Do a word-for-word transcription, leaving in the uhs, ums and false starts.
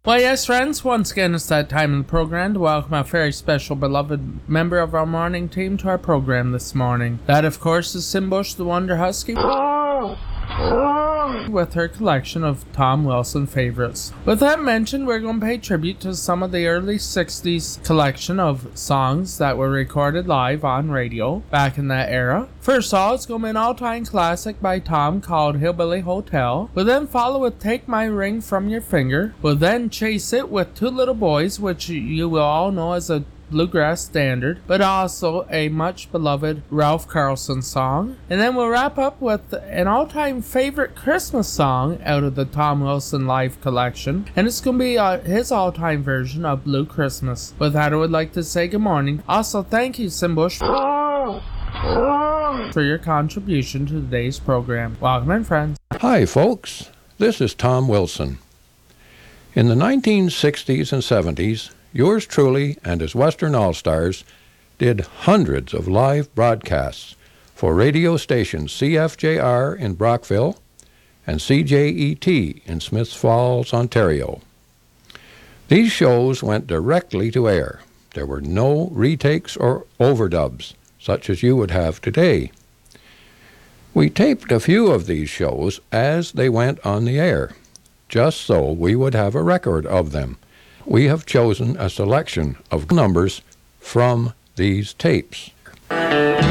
Well, yes, friends, once again, it's that time in the program to welcome a very special, beloved member of our morning team to our program this morning. That, of course, is Simbush the Wonder Husky with her collection of Tom Wilson favorites. With that mentioned, we're going to pay tribute to some of the early sixties collection of songs that were recorded live on radio back in that era. First of all, it's going to be an all-time classic by Tom called Hillbilly Hotel. We'll then follow with Take My Ring From Your Finger. We'll then chase it with Two Little Boys, which you will all know as a bluegrass standard, but also a much beloved Ralph Carlson song. And then we'll wrap up with an all-time favorite Christmas song out of the Tom Wilson Live collection, and it's going to be uh, his all-time version of Blue Christmas. With that, I would like to say good morning. Also, thank you, Simbush, for your contribution to today's program. Welcome in, friends. Hi, folks. This is Tom Wilson. In the nineteen sixties and seventies, yours truly and his Western All-Stars did hundreds of live broadcasts for radio stations C F J R in Brockville and C J E T in Smiths Falls, Ontario. These shows went directly to air. There were no retakes or overdubs, such as you would have today. We taped a few of these shows as they went on the air, just so we would have a record of them. We have chosen a selection of numbers from these tapes.